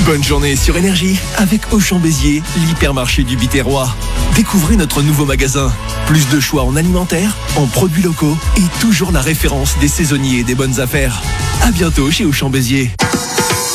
Bonne journée sur Énergie avec Auchan Béziers, l'hypermarché du Biterrois. Découvrez notre nouveau magasin. Plus de choix en alimentaire, en produits locaux et toujours la référence des saisonniers et des bonnes affaires. À bientôt chez Auchan Béziers.